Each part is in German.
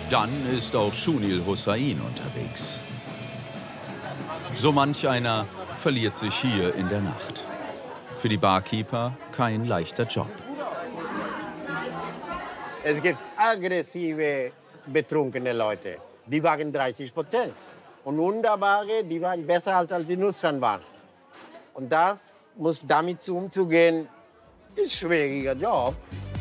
Dann ist auch Shunil Hossain unterwegs. So manch einer verliert sich hier in der Nacht. Für die Barkeeper kein leichter Job. Es gibt aggressive, betrunkene Leute. Die waren 30%. Und wunderbare, die waren besser als die Nutzern waren. Und das muss damit umzugehen, ist ein schwieriger Job.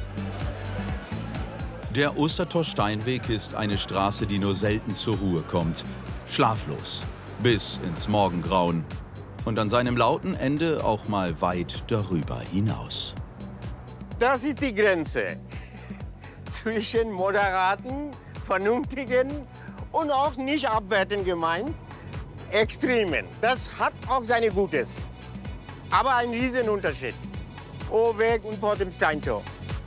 Der Ostertor-Steinweg ist eine Straße, die nur selten zur Ruhe kommt. Schlaflos, bis ins Morgengrauen. Und an seinem lauten Ende auch mal weit darüber hinaus. Das ist die Grenze zwischen moderaten, vernünftigen und auch nicht abwertend gemeint Extremen. Das hat auch seine Gutes. Aber ein Riesenunterschied. Weg und vor dem Steintor.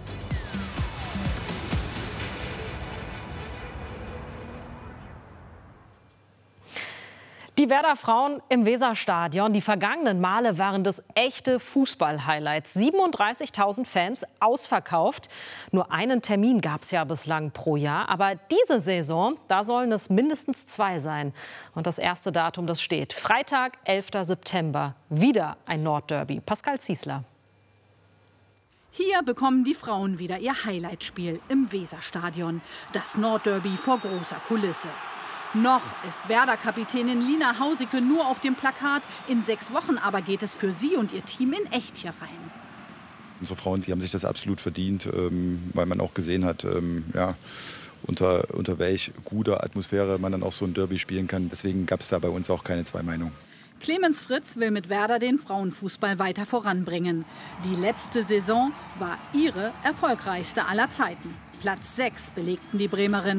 Die Werder Frauen im Weserstadion. Die vergangenen Male waren das echte Fußball-Highlights. 37.000 Fans, ausverkauft. Nur einen Termin gab es ja bislang pro Jahr. Aber diese Saison, da sollen es mindestens 2 sein. Und das erste Datum, das steht. Freitag, 11. September. Wieder ein Nordderby. Pascal Ziesler. Hier bekommen die Frauen wieder ihr Highlightspiel im Weserstadion. Das Nordderby vor großer Kulisse. Noch ist Werder-Kapitänin Lina Hausicke nur auf dem Plakat. In 6 Wochen aber geht es für sie und ihr Team in echt hier rein. Unsere Frauen, die haben sich das absolut verdient, weil man auch gesehen hat, ja, unter welch guter Atmosphäre man dann auch so ein Derby spielen kann. Deswegen gab es da bei uns auch keine 2 Meinungen. Clemens Fritz will mit Werder den Frauenfußball weiter voranbringen. Die letzte Saison war ihre erfolgreichste aller Zeiten. Platz 6 belegten die Bremerinnen.